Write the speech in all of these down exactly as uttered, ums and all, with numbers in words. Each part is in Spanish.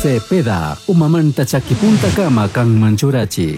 Cepeda, umamanta chakipunta kama kang manchurachi.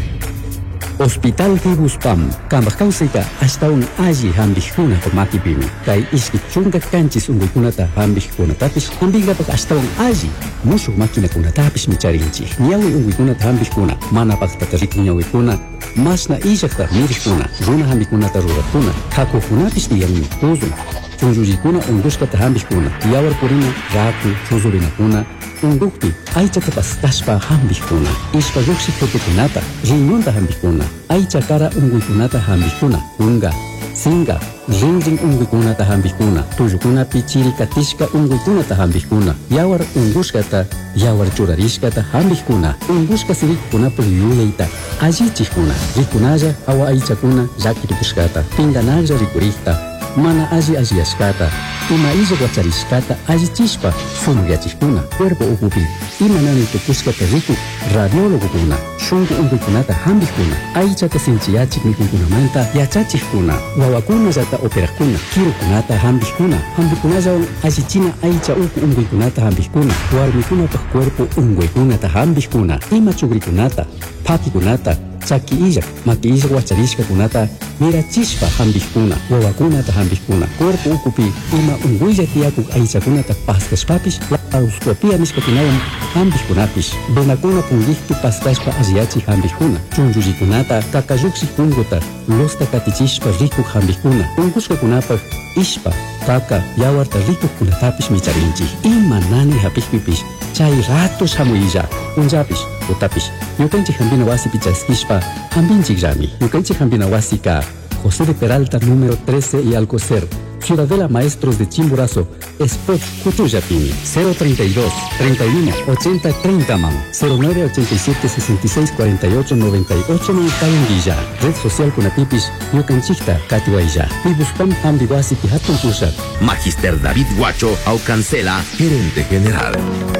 Hospital Hibuspam, kambak kausika hasta un allí hambijuna por matipimi. Kai iskichunga kanchis unguikunata hambijuna tapis, hambiga pak hasta un allí. Musu máquina kuna tapis micharinchi. Niawi unguikunata hambijuna, mana pak tatarik niawikuna. Masna ijakta mirikuna, runa hambikunata rurakuna. Kaku kunapis diyan kuzu. Chunjujikuna unguskata hambijuna. Yawar purina, raku, chuzurina kuna. Ungukti, aichata pastashpa hambijuna. Ishpa yuksi kutukunata, riñonta hambijuna. Aicha kara unguikunata hambijuna. Unga, singa, rinring unguikunata hambijuna. Tuyukuna pichiri katishka unguikunata hambijuna. Yawar unguskata, yawar churarishkata hambijuna. Unguska sirikuna puyuleita. Allichikuna, rikunaya awa aichakuna yakitukuskata. Pinganaya rikurikta. Mana aji ajiashkata. Ima ija guacharishkata allichishpa sumuyachikuna. Cuerpo ukupi. Ima nani tukuskata riku radiólogo kuna. Shungu unguikunata hambijuna. Aichata sinchiyachik mikunkunamanta yachachikuna. Wawakuna yata operakuna. Kirukunata hambijuna. Hambikunaya allichina aicha uku unguikunata hambijuna. Warmikunata cuerpo unguikunata hambijuna. Ima chugrikunata, pakikunata, chaki illa, maki illa guacharishka kunata mirachishpa hambijuna. Wawakunata hambijuna. Cuerpo ukupi ima unguilla tiakuk aichakunata paskashpapish. Laparoscopia miskatinawan hambijkunapis. Venakuna pungiktu pastashpa aziachi hambijuna. Chunjuyikunata kakayuksi punguta losta katichishpa rikuk hambijuna. Unguska kunapak ishpa, kaka, yawarta rikuk kunatapis micharinchi. Ima nani hapijpipish. Chay ratos hamuyilla. Unjapish, utapish. Yukanchik hambina wasi pichaskishpa hambinchik rami. Yukanchik hambina wasika José de Peralta número trece y Alcocer. Ciudadela Maestros de Chimborazo, Spot Cutuyapini, cero treinta y dos, treinta y uno, ochenta, treinta man, cero nueve ochenta y siete, sesenta y seis, cuarenta y ocho, noventa y ocho Mancayanguilla, Red Social Kunatipis, Yucanchicta, Catihuaylla, Hibuspam Hambiwasi Pihatun Kushat. Magister David Guacho, Aucancela, gerente general.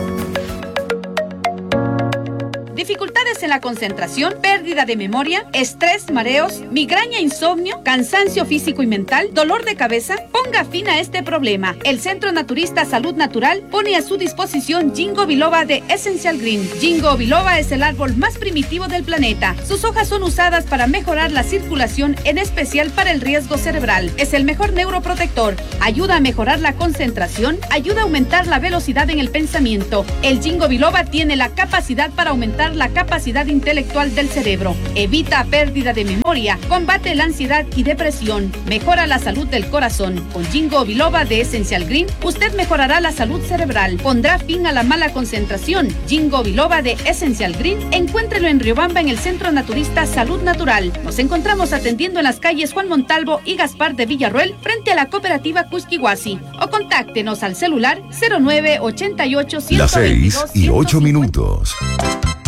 Dificultades en la concentración, pérdida de memoria, estrés, mareos, migraña, insomnio, cansancio físico y mental, dolor de cabeza. Ponga fin a este problema. El Centro Naturista Salud Natural pone a su disposición Ginkgo biloba de Essential Green. Ginkgo biloba es el árbol más primitivo del planeta. Sus hojas son usadas para mejorar la circulación, en especial para el riesgo cerebral. Es el mejor neuroprotector. Ayuda a mejorar la concentración, ayuda a aumentar la velocidad en el pensamiento. El Ginkgo biloba tiene la capacidad para aumentar la capacidad intelectual del cerebro, evita pérdida de memoria, combate la ansiedad y depresión, mejora la salud del corazón. Con Ginkgo biloba de Essential Green, usted mejorará la salud cerebral, pondrá fin a la mala concentración. Ginkgo biloba de Essential Green, encuéntrelo en Riobamba en el Centro Naturista Salud Natural. Nos encontramos atendiendo en las calles Juan Montalvo y Gaspar de Villarroel, frente a la cooperativa Cusquihuasi, o contáctenos al celular cero nueve ochenta y ocho, ciento veintidós, Las seis y ocho minutos.